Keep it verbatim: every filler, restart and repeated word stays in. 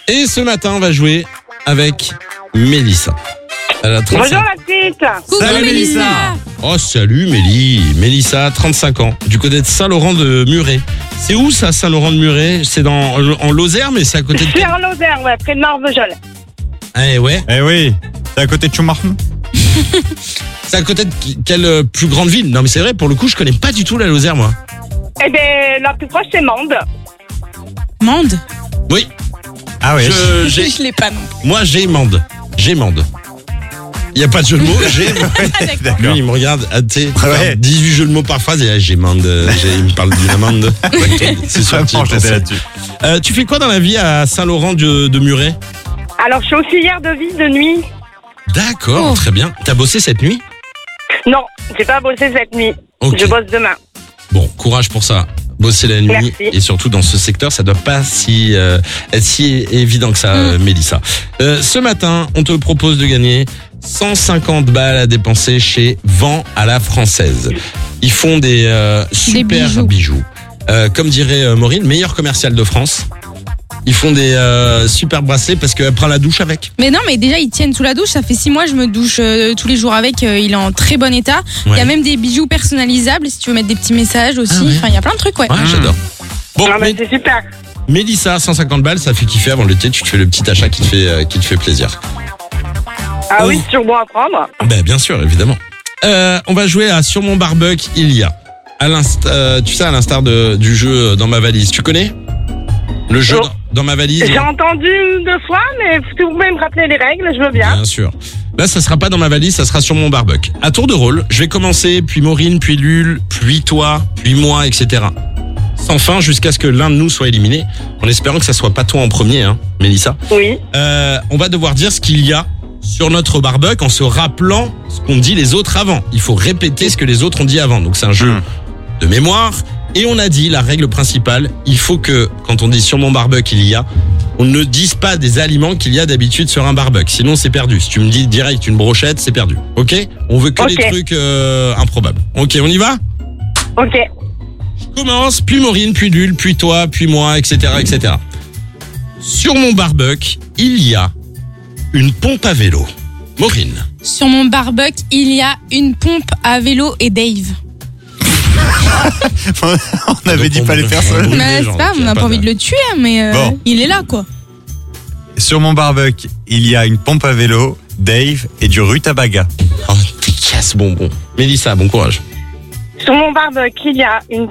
Et ce matin, on va jouer avec Mélissa. Elle a trente-cinq... Bonjour la petite. Coucou, Salut Mélissa. Mélissa. Oh salut Mélie. Mélissa, trente-cinq ans, du côté de Saint-Laurent-de-Muret. C'est où ça, Saint-Laurent-de-Muret? C'est dans en Lozère, mais c'est à côté de... C'est en Lozère, ouais, près de Marvejols. Eh ouais. Eh oui, c'est à côté de Schumacher. C'est à côté de quelle euh, plus grande ville? Non mais c'est vrai, pour le coup, je connais pas du tout la Lozère, moi. Eh ben, la plus proche, c'est Mende. Mende. Oui. Ah oui. Je, j'ai... Je l'ai pas non. Moi, j'ai Mende. J'ai Mende. Il n'y a pas de jeu de mots, j'ai... D'accord. Lui, il me regarde, ah, tu sais, Ah ouais. faire dix-huit jeux de mots par phrase, et là, j'ai Mende, j'ai- il me parle d'une amende. C'est sûr que tu y Vraiment, j'étais pensais. là-dessus. Euh, tu fais quoi dans la vie à Saint-Laurent-de-Muret? Alors, je suis auxiliaire de vie de nuit. D'accord, Oh. très bien. T'as bossé cette nuit? Non, j'ai pas bossé cette nuit. Ok. Je bosse demain. Bon, courage pour ça. Bosser la nuit, Merci. et surtout dans ce secteur, ça doit pas si euh, être si évident que ça, euh, Mélissa. Euh, ce matin, on te propose de gagner cent cinquante balles à dépenser chez Vent à la Française. Ils font des euh, super bijoux. bijoux. Euh, comme dirait euh, Maureen, meilleur commercial de France. Ils font des euh, super bracelets parce qu'elle prend la douche avec. Mais non, mais déjà, ils tiennent sous la douche. Ça fait six mois, je me douche euh, tous les jours avec. Euh, il est en très bon état. Il Ouais. y a même des bijoux personnalisables si tu veux mettre des petits messages aussi. Ah ouais. Enfin, il y a plein de trucs, ouais. Ouais, j'adore. Bon, Non, mais Mé- c'est super. Mélissa, cent cinquante balles, ça fait kiffer avant l'été. Tu te fais le petit achat qui te fait, euh, qui te fait plaisir. Ah Oh. oui, c'est sur bon à prendre. Ben, bien sûr, évidemment. Euh, on va jouer à Sur mon barbecue, il y a. À l'inst- euh, tu sais, à l'instar de, du jeu Dans ma valise. Tu connais le jeu Non. dans, dans ma valise? J'ai entendu deux fois, mais si vous pouvez me rappeler les règles, je veux bien. Bien sûr. Là, ça sera pas dans ma valise, ça sera sur mon barbecue. À tour de rôle, je vais commencer, puis Maureen, puis Lul, puis toi, puis moi, et cetera. Sans fin, jusqu'à ce que l'un de nous soit éliminé, en espérant que ça soit pas toi en premier, hein, Mélissa. Oui. Euh, on va devoir dire ce qu'il y a sur notre barbecue en se rappelant ce qu'ont dit les autres avant. Il faut répéter ce que les autres ont dit avant. Donc c'est un jeu Mmh. de mémoire. Et on a dit, la règle principale, il faut que, quand on dit sur mon barbecue il y a, on ne dise pas des aliments qu'il y a d'habitude sur un barbecue. Sinon c'est perdu. Si tu me dis direct une brochette, c'est perdu. Ok? On veut que Ok. des trucs euh, improbables. Ok, on y va? Ok. Je commence, puis Maureen, puis Lul, puis toi, puis moi, et cetera, et cetera. Sur mon barbecue, il y a une pompe à vélo. Maureen. Sur mon barbecue, il y a une pompe à vélo et Dave. On avait Donc, dit on pas les brûle- personnes. brûle Mais les c'est gens, pas, donc on y a n'a pas pas envie de- de le tuer, mais euh, Bon. il est là, quoi. Sur mon barbecue, il y a une pompe à vélo, Dave et du rutabaga. Oh, t'es casse bonbon. Mélissa, bon courage. Sur mon barbecue, il y a une